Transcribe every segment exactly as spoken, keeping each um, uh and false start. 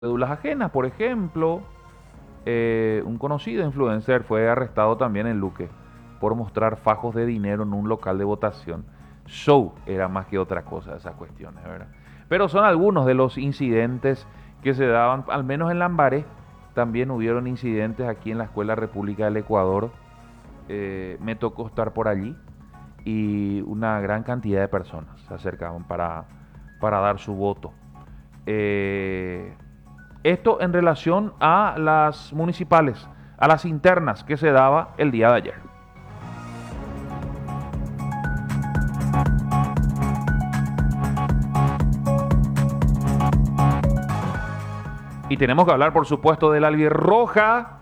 cédulas ajenas. Por ejemplo, eh, un conocido influencer fue arrestado también en Luque por mostrar fajos de dinero en un local de votación. Show era más que otra cosa esas cuestiones, ¿verdad? Pero son algunos de los incidentes que se daban, al menos en Lambaré. También hubieron incidentes aquí en la Escuela República del Ecuador. Eh, me tocó estar por allí y una gran cantidad de personas se acercaban para, para dar su voto. Eh, Esto en relación a las municipales, a las internas que se daba el día de ayer. Y tenemos que hablar, por supuesto, del Albirroja,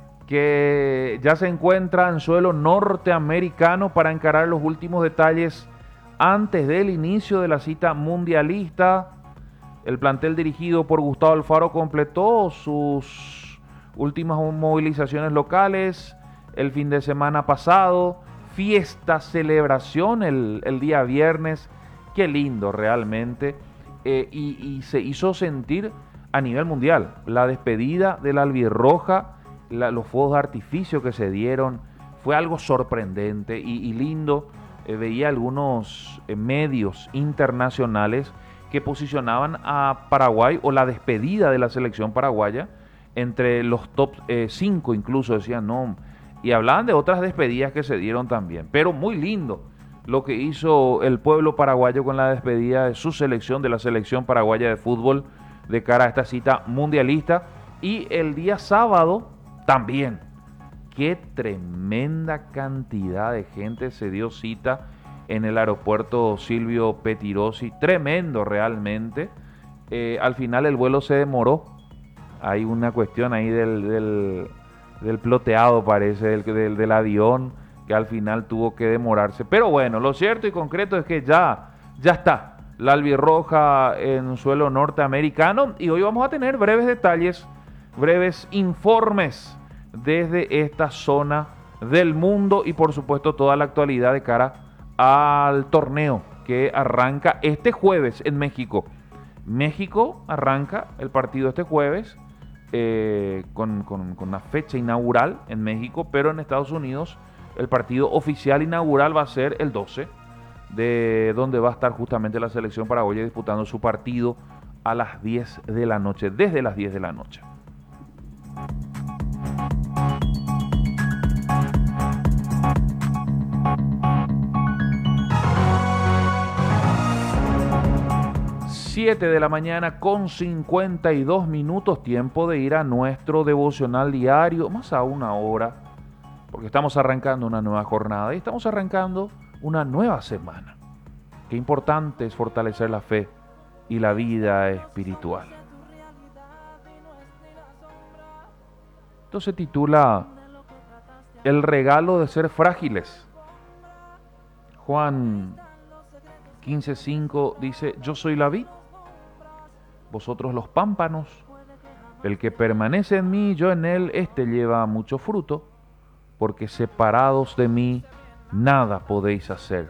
que ya se encuentra en suelo norteamericano para encarar los últimos detalles antes del inicio de la cita mundialista. El plantel dirigido por Gustavo Alfaro completó sus últimas movilizaciones locales el fin de semana pasado. Fiesta, celebración el, el día viernes. Qué lindo realmente. Eh, y, y se hizo sentir a nivel mundial la despedida de la Albirroja, la, los fuegos de artificio que se dieron. Fue algo sorprendente y, y lindo. Eh, veía algunos eh, medios internacionales que posicionaban a Paraguay o la despedida de la selección paraguaya entre los top cinco, eh, incluso decían, no, y hablaban de otras despedidas que se dieron también, pero muy lindo lo que hizo el pueblo paraguayo con la despedida de su selección, de la selección paraguaya de fútbol, de cara a esta cita mundialista. Y el día sábado también, qué tremenda cantidad de gente se dio cita en el aeropuerto Silvio Pettirossi. Tremendo realmente. Eh, al final el vuelo se demoró. Hay una cuestión ahí del, del, del ploteado, parece, del, del, del avión, que al final tuvo que demorarse. Pero bueno, lo cierto y concreto es que ya, ya está la Albirroja en suelo norteamericano. Y hoy vamos a tener breves detalles, breves informes desde esta zona del mundo y por supuesto toda la actualidad de cara al torneo que arranca este jueves en México. México arranca el partido este jueves eh, con, con, con una fecha inaugural en México, pero en Estados Unidos el partido oficial inaugural va a ser el doce, de donde va a estar justamente la selección paraguaya disputando su partido a las diez de la noche, desde las diez de la noche. siete de la mañana con cincuenta y dos minutos, tiempo de ir a nuestro devocional diario, más a una hora, porque estamos arrancando una nueva jornada y estamos arrancando una nueva semana. Qué importante es fortalecer la fe y la vida espiritual. Esto se titula El regalo de ser frágiles. Juan quince cinco dice, yo soy la vid, vosotros los pámpanos, el que permanece en mí, yo en él, éste lleva mucho fruto, porque separados de mí nada podéis hacer.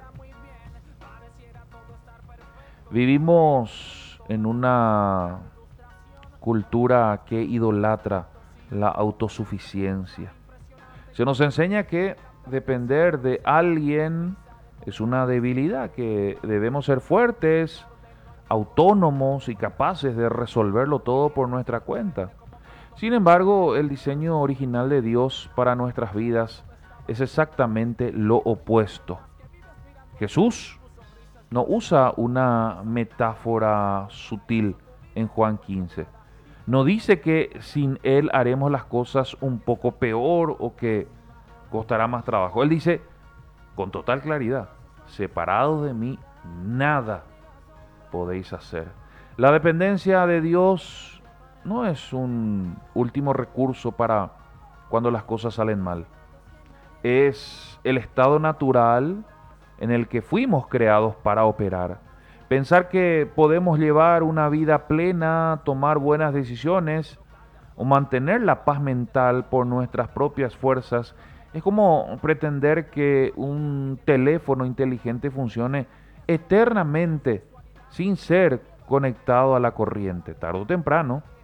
Vivimos en una cultura que idolatra la autosuficiencia. Se nos enseña que depender de alguien es una debilidad, que debemos ser fuertes, autónomos y capaces de resolverlo todo por nuestra cuenta. Sin embargo, el diseño original de Dios para nuestras vidas es exactamente lo opuesto. Jesús no usa una metáfora sutil en Juan quince. No dice que sin Él haremos las cosas un poco peor o que costará más trabajo. Él dice con total claridad, separados de mí, nada podéis hacer. La dependencia de Dios no es un último recurso para cuando las cosas salen mal. Es el estado natural en el que fuimos creados para operar. Pensar que podemos llevar una vida plena, tomar buenas decisiones o mantener la paz mental por nuestras propias fuerzas es como pretender que un teléfono inteligente funcione eternamente sin ser conectado a la corriente. Tarde o temprano,